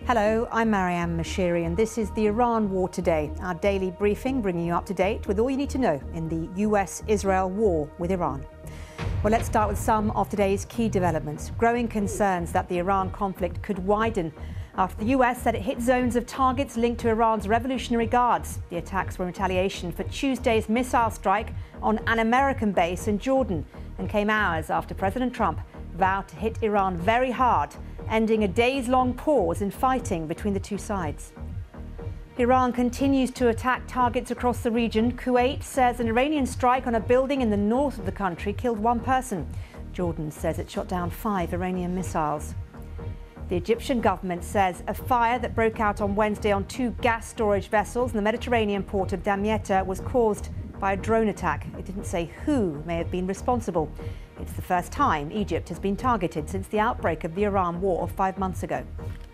Hello, I'm Marianne Mashiri and this is the Iran War Today, our daily briefing bringing you up to date with all you need to know in the US-Israel war with Iran. Well, let's start with some of today's key developments. Growing concerns that the Iran conflict could widen after the US said it hit zones of targets linked to Iran's Revolutionary Guards. The attacks were in retaliation for Tuesday's missile strike on an American base in Jordan and came hours after President Trump vowed to hit Iran very hard, ending a days-long pause in fighting between the two sides. Iran continues to attack targets across the region. Kuwait says an Iranian strike on a building in the north of the country killed one person. Jordan says it shot down 5 Iranian missiles. The Egyptian government says a fire that broke out on Wednesday on 2 gas storage vessels in the Mediterranean port of Damietta was caused by a drone attack. It didn't say who may have been responsible. It's the first time Egypt has been targeted since the outbreak of the Iran war 5 months ago.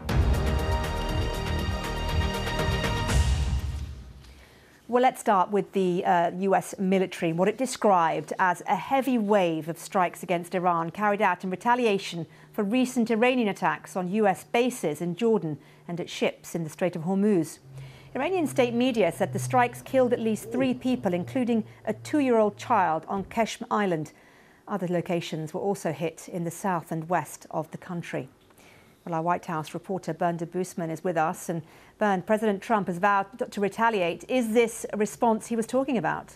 Well, let's start with the US military, what it described as a heavy wave of strikes against Iran carried out in retaliation for recent Iranian attacks on US bases in Jordan and at ships in the Strait of Hormuz. Iranian state media said the strikes killed at least 3 people, including a 2-year-old child on Keshm Island. Other locations were also hit in the south and west of the country. Well, our White House reporter Bern Debusman is with us. And Bern, President Trump has vowed to retaliate. Is this a response he was talking about?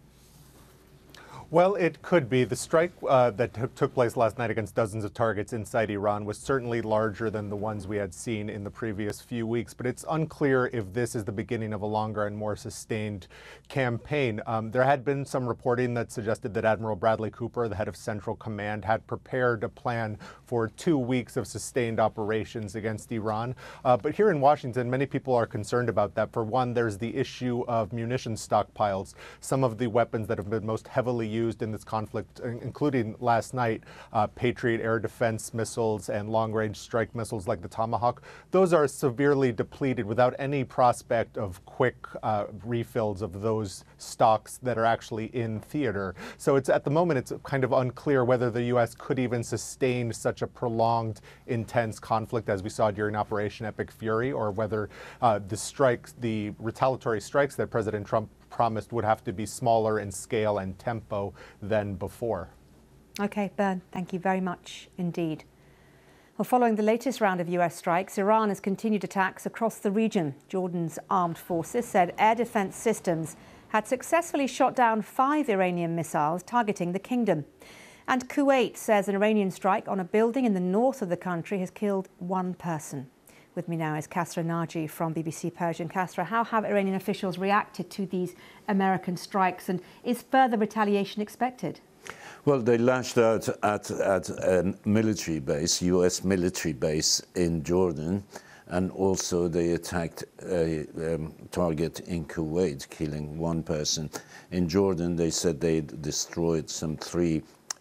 Well, it could be. The strike that took place last night against dozens of targets inside Iran was certainly larger than the ones we had seen in the previous few weeks, but it's unclear if this is the beginning of a longer and more sustained campaign. There had been some reporting that suggested that Admiral Bradley Cooper, the head of Central Command, had prepared a plan for 2 weeks of sustained operations against Iran. But here in Washington, many people are concerned about that. For one, there's the issue of munition stockpiles. Some of the weapons that have been most heavily used in this conflict, including last night, Patriot air defense missiles and long-range strike missiles like the Tomahawk, those are severely depleted without any prospect of quick refills of those stocks that are actually in theater. So at the moment, it's kind of unclear whether the U.S. could even sustain such a prolonged, intense conflict as we saw during Operation Epic Fury, or whether the retaliatory strikes that President Trump promised would have to be smaller in scale and tempo than before. OK, Bern, thank you very much indeed. Well, following the latest round of US strikes, Iran has continued attacks across the region. Jordan's armed forces said air defense systems had successfully shot down 5 Iranian missiles targeting the kingdom. And Kuwait says an Iranian strike on a building in the north of the country has killed 1 person. With me now is Kasra Naji from BBC Persian. Kasra, how have Iranian officials reacted to these American strikes, and is further retaliation expected? Well, they lashed out at a military base, US military base in Jordan, and also they attacked a target in Kuwait, killing 1 person. In Jordan, they said they destroyed some 3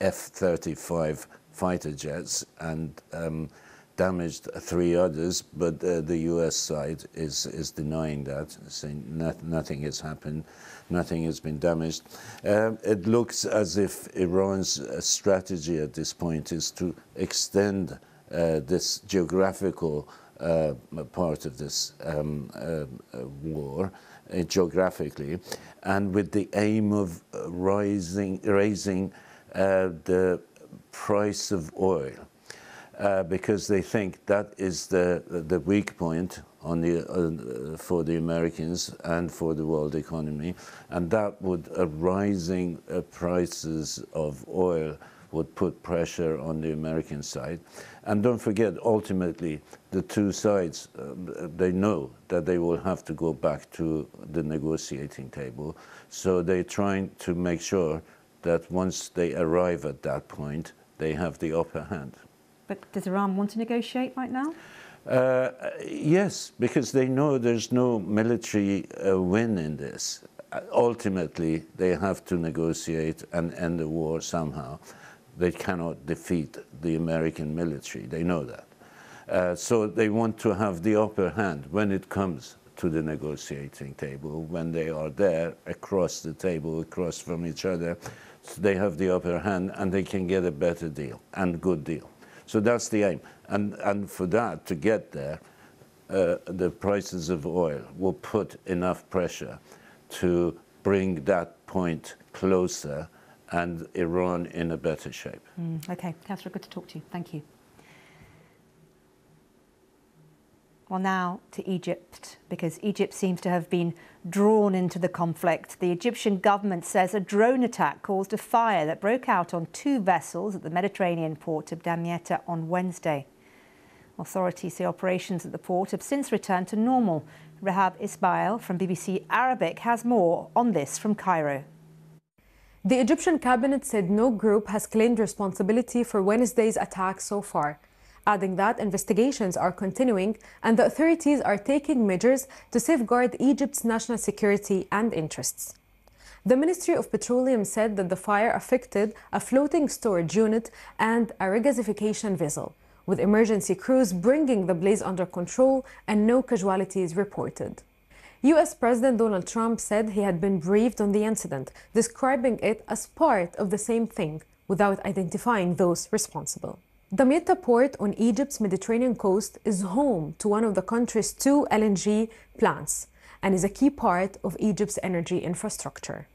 F-35 fighter jets and damaged 3 others, but the US side is denying that, saying nothing has happened, nothing has been damaged. It looks as if Iran's strategy at this point is to extend this geographical part of this war geographically, and with the aim of raising the price of oil. Because they think that is the weak point on for the Americans and for the world economy, and that would rising prices of oil would put pressure on the American side. And don't forget, ultimately, the 2 sides, they know that they will have to go back to the negotiating table. So they're trying to make sure that once they arrive at that point, they have the upper hand. But does Iran want to negotiate right now? Yes, because they know there's no military win in this. Ultimately, they have to negotiate and end the war somehow. They cannot defeat the American military. They know that. So they want to have the upper hand when it comes to the negotiating table, when they are there across the table, across from each other. So they have the upper hand and they can get a better deal and good deal. So that's the aim. And for that, to get there, the prices of oil will put enough pressure to bring that point closer and Iran in a better shape. Okay, Councillor, good to talk to you. Thank you. Well, now to Egypt, because Egypt seems to have been drawn into the conflict. The Egyptian government says a drone attack caused a fire that broke out on 2 vessels at the Mediterranean port of Damietta on Wednesday. Authorities say operations at the port have since returned to normal. Rehab Ismail from BBC Arabic has more on this from Cairo. The Egyptian cabinet said no group has claimed responsibility for Wednesday's attack so far, adding that investigations are continuing and the authorities are taking measures to safeguard Egypt's national security and interests. The Ministry of Petroleum said that the fire affected a floating storage unit and a regasification vessel, with emergency crews bringing the blaze under control and no casualties reported. US President Donald Trump said he had been briefed on the incident, describing it as part of the same thing, without identifying those responsible. Damietta port on Egypt's Mediterranean coast is home to one of the country's 2 LNG plants and is a key part of Egypt's energy infrastructure.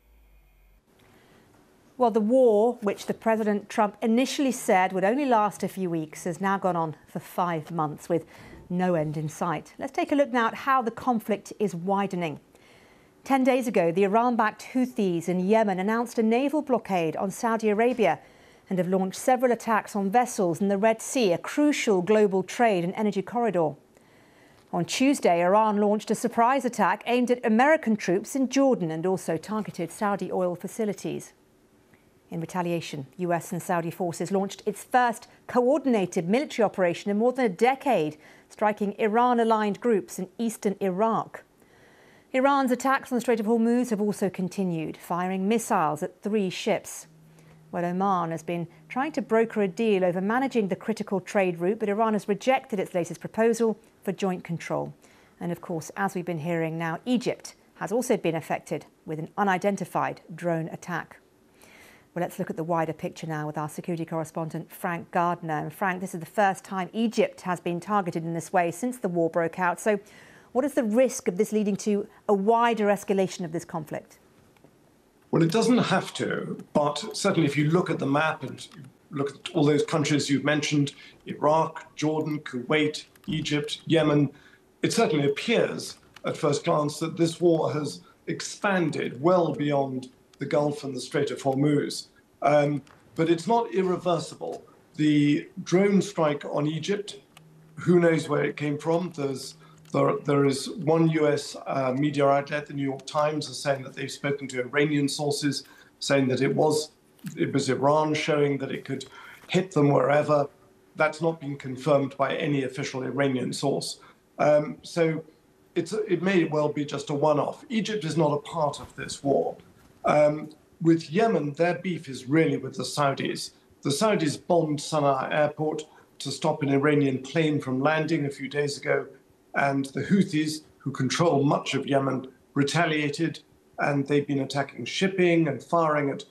Well, the war, which the President Trump initially said would only last a few weeks, has now gone on for 5 months with no end in sight. Let's take a look now at how the conflict is widening. 10 days ago, the Iran-backed Houthis in Yemen announced a naval blockade on Saudi Arabia and have launched several attacks on vessels in the Red Sea, a crucial global trade and energy corridor. On Tuesday, Iran launched a surprise attack aimed at American troops in Jordan and also targeted Saudi oil facilities. In retaliation, US and Saudi forces launched its first coordinated military operation in more than a decade, striking Iran-aligned groups in eastern Iraq. Iran's attacks on the Strait of Hormuz have also continued, firing missiles at 3 ships. Well, Oman has been trying to broker a deal over managing the critical trade route, but Iran has rejected its latest proposal for joint control. And of course, as we've been hearing now, Egypt has also been affected with an unidentified drone attack. Well, let's look at the wider picture now with our security correspondent, Frank Gardner. And Frank, this is the first time Egypt has been targeted in this way since the war broke out. So what is the risk of this leading to a wider escalation of this conflict? Well, it doesn't have to, but certainly if you look at the map and look at all those countries you've mentioned, Iraq, Jordan, Kuwait, Egypt, Yemen, it certainly appears at first glance that this war has expanded well beyond the Gulf and the Strait of Hormuz. But it's not irreversible. The drone strike on Egypt, who knows where it came from? There is one US media outlet, the New York Times, is saying that they've spoken to Iranian sources, saying that it was Iran, showing that it could hit them wherever. That's not been confirmed by any official Iranian source. So it may well be just a one-off. Egypt is not a part of this war. With Yemen, their beef is really with the Saudis. The Saudis bombed Sana'a airport to stop an Iranian plane from landing a few days ago, and the Houthis, who control much of Yemen, retaliated, and they've been attacking shipping and firing at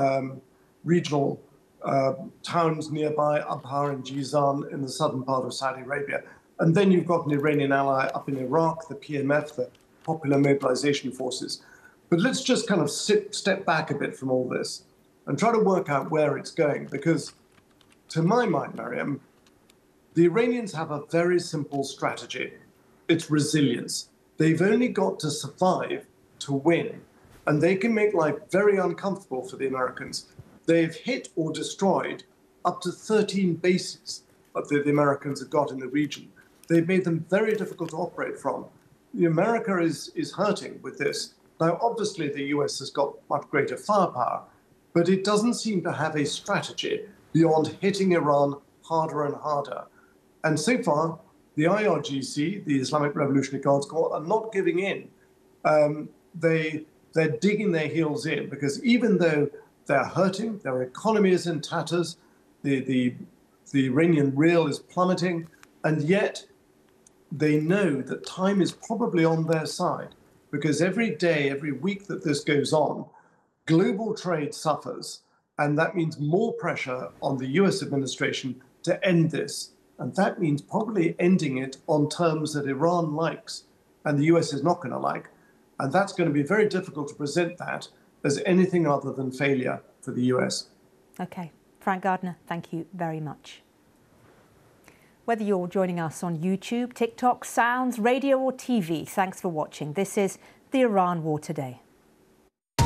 regional towns nearby, Abha and Jizan in the southern part of Saudi Arabia. And then you've got an Iranian ally up in Iraq, the PMF, the Popular Mobilization Forces. But let's just kind of step back a bit from all this and try to work out where it's going, because to my mind, Mariam, the Iranians have a very simple strategy. It's resilience. They've only got to survive to win, and they can make life very uncomfortable for the Americans. They've hit or destroyed up to 13 bases that the Americans have got in the region. They've made them very difficult to operate from. America is hurting with this. Now, obviously, the US has got much greater firepower, but it doesn't seem to have a strategy beyond hitting Iran harder and harder. And so far, the IRGC, the Islamic Revolutionary Guards Corps, are not giving in. They're digging their heels in, because even though they're hurting, their economy is in tatters, the Iranian rial is plummeting, and yet they know that time is probably on their side. Because every day, every week that this goes on, global trade suffers, and that means more pressure on the US administration to end this. And that means probably ending it on terms that Iran likes and the US is not going to like. And that's going to be very difficult to present that as anything other than failure for the US. OK. Frank Gardner, thank you very much. Whether you're joining us on YouTube, TikTok, Sounds, radio or TV, thanks for watching. This is the Iran War Today.